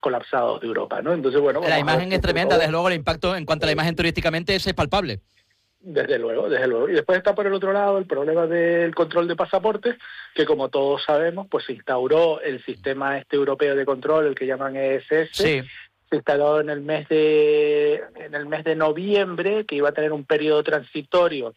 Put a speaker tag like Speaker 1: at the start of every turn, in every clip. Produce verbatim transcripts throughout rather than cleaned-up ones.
Speaker 1: colapsados de Europa, ¿no? Entonces, bueno...
Speaker 2: La imagen es tremenda, desde luego el impacto en cuanto a la imagen turísticamente es palpable.
Speaker 1: Desde luego, desde luego. Y después está por el otro lado el problema del control de pasaportes, que como todos sabemos, pues se instauró el sistema este europeo de control, el que llaman E S S.
Speaker 2: Sí.
Speaker 1: Se instaló en el mes de en el mes de noviembre, que iba a tener un periodo transitorio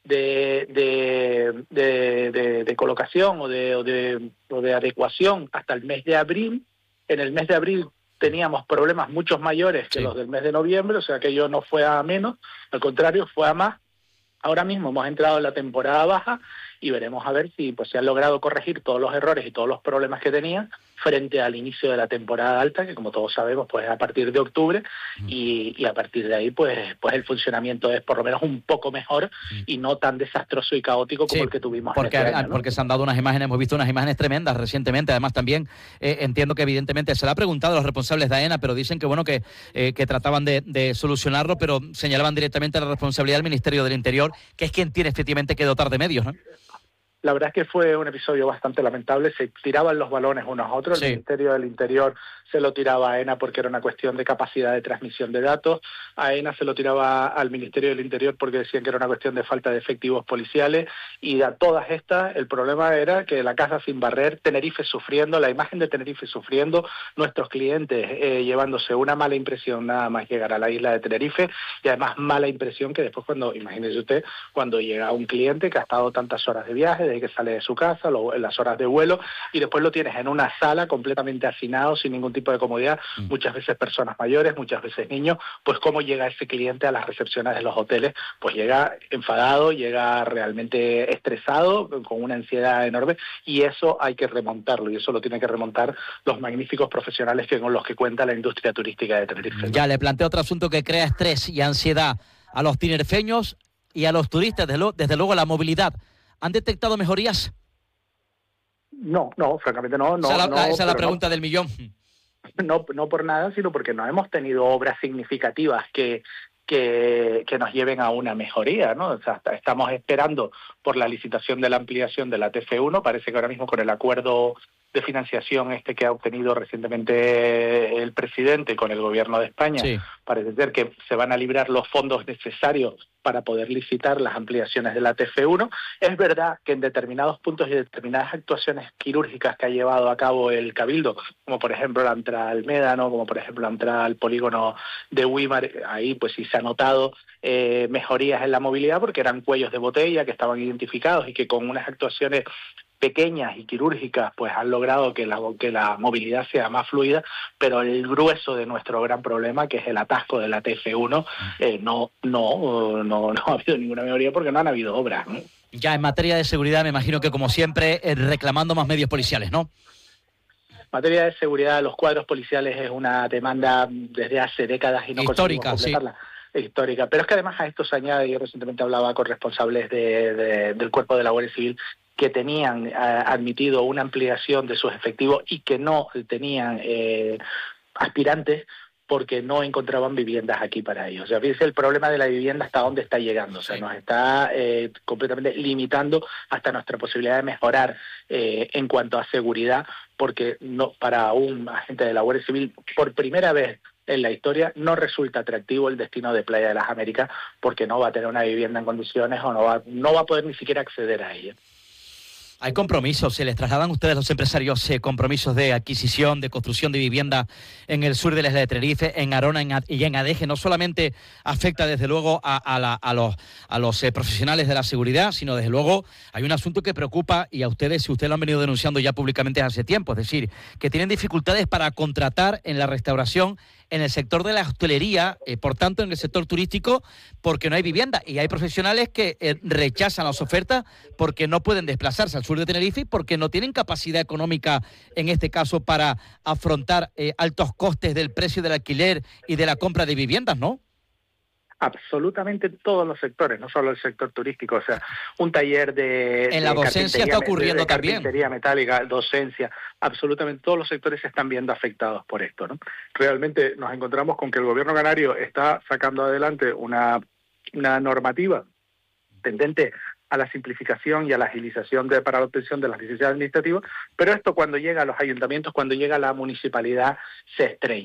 Speaker 1: de de, de, de, de colocación o de, o de o de adecuación hasta el mes de abril. En el mes de abril teníamos problemas muchos mayores que
Speaker 2: sí.
Speaker 1: los del mes de noviembre, o sea que ello no fue a menos, al contrario, fue a más. Ahora mismo hemos entrado en la temporada baja y veremos a ver si pues se han logrado corregir todos los errores y todos los problemas que tenían frente al inicio de la temporada alta, que como todos sabemos pues es a partir de octubre, mm. y, y a partir de ahí pues pues el funcionamiento es por lo menos un poco mejor mm. y no tan desastroso y caótico como sí, el que tuvimos
Speaker 2: porque,
Speaker 1: en este año, ¿no?
Speaker 2: Porque se han dado unas imágenes, hemos visto unas imágenes tremendas recientemente. Además también eh, entiendo que evidentemente se le ha preguntado a los responsables de AENA, pero dicen que bueno que, eh, que trataban de, de solucionarlo, pero señalaban directamente la responsabilidad del Ministerio del Interior, que es quien tiene efectivamente que dotar de medios, ¿no?
Speaker 1: La verdad es que fue un episodio bastante lamentable, se tiraban los balones unos a otros, sí. El Ministerio del Interior se lo tiraba a AENA porque era una cuestión de capacidad de transmisión de datos, AENA se lo tiraba al Ministerio del Interior porque decían que era una cuestión de falta de efectivos policiales, y a todas estas el problema era que la casa sin barrer, Tenerife sufriendo, la imagen de Tenerife sufriendo, nuestros clientes eh, llevándose una mala impresión nada más llegar a la isla de Tenerife, y además mala impresión que después cuando, imagínese usted, cuando llega un cliente que ha estado tantas horas de viaje, que sale de su casa, lo, en las horas de vuelo, y después lo tienes en una sala completamente hacinado, sin ningún tipo de comodidad, mm. muchas veces personas mayores, muchas veces niños, pues cómo llega ese cliente a las recepciones de los hoteles, pues llega enfadado, llega realmente estresado, con una ansiedad enorme, y eso hay que remontarlo, y eso lo tienen que remontar los magníficos profesionales que con los que cuenta la industria turística de Tenerife.
Speaker 2: Ya le planteo otro asunto que crea estrés y ansiedad a los tinerfeños y a los turistas, desde luego, desde luego la movilidad. ¿Han detectado mejorías?
Speaker 1: No, no, francamente no. no
Speaker 2: esa la,
Speaker 1: no,
Speaker 2: esa es la pregunta
Speaker 1: no,
Speaker 2: del millón.
Speaker 1: No, no por nada, sino porque no hemos tenido obras significativas que, que, que nos lleven a una mejoría, ¿no? O sea, estamos esperando por la licitación de la ampliación de la T F uno, parece que ahora mismo con el acuerdo de financiación este que ha obtenido recientemente el presidente con el gobierno de España, sí. parece ser que se van a librar los fondos necesarios para poder licitar las ampliaciones de la T F uno. Es verdad que en determinados puntos y determinadas actuaciones quirúrgicas que ha llevado a cabo el Cabildo, como por ejemplo la entrada al Médano, como por ejemplo la entrada al polígono de Güímar, ahí pues sí se ha notado eh, mejorías en la movilidad porque eran cuellos de botella que estaban identificados y que con unas actuaciones pequeñas y quirúrgicas pues han logrado que la, que la movilidad sea más fluida, pero el grueso de nuestro gran problema, que es el atasco de la T F uno, eh, no, no, no, no ha habido ninguna mejoría porque no han habido obras, ¿no?
Speaker 2: Ya en materia de seguridad me imagino que como siempre eh, reclamando más medios policiales, ¿no?
Speaker 1: En materia de seguridad, los cuadros policiales es una demanda desde hace décadas y no
Speaker 2: histórica,
Speaker 1: conseguimos completarla. Sí. Histórica, pero es que además a esto se añade, yo recientemente hablaba con responsables de, de, del cuerpo de la Guardia Civil que tenían eh, admitido una ampliación de sus efectivos y que no tenían eh, aspirantes porque no encontraban viviendas aquí para ellos. O sea, fíjense el problema de la vivienda hasta dónde está llegando. O sea, sí. nos está eh, completamente limitando hasta nuestra posibilidad de mejorar eh, en cuanto a seguridad, porque no para un agente de la Guardia Civil, por primera vez en la historia, no resulta atractivo el destino de Playa de las Américas porque no va a tener una vivienda en condiciones o no va, no va a poder ni siquiera acceder a ella.
Speaker 2: Hay compromisos, se les trasladan a ustedes los empresarios eh, compromisos de adquisición, de construcción de vivienda en el sur de la isla de Tenerife, en Arona en, y en Adeje. No solamente afecta desde luego a, a, la, a los, a los eh, profesionales de la seguridad, sino desde luego hay un asunto que preocupa y a ustedes, si ustedes lo han venido denunciando ya públicamente hace tiempo, es decir, que tienen dificultades para contratar en la restauración, en el sector de la hostelería, eh, por tanto en el sector turístico, porque no hay vivienda y hay profesionales que eh, rechazan las ofertas porque no pueden desplazarse al sur de Tenerife y porque no tienen capacidad económica en este caso para afrontar eh, altos costes del precio del alquiler y de la compra de viviendas, ¿no?
Speaker 1: Absolutamente todos los sectores, no solo el sector turístico, o sea, un taller de...
Speaker 2: En la
Speaker 1: de
Speaker 2: docencia está ocurriendo
Speaker 1: de, de
Speaker 2: también.
Speaker 1: Carpintería metálica, docencia, absolutamente todos los sectores se están viendo afectados por esto, ¿no? Realmente nos encontramos con que el gobierno canario está sacando adelante una, una normativa tendente a la simplificación y a la agilización de, para la obtención de las licencias administrativas, pero esto cuando llega a los ayuntamientos, cuando llega a la municipalidad, se estrella.